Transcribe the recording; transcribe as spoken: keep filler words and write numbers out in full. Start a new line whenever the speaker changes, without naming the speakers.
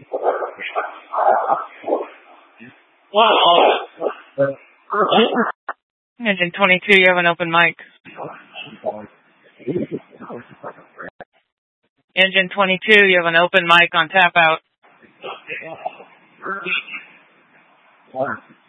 Engine twenty-two, you have an open mic. Engine twenty-two, you have an open mic on tap out.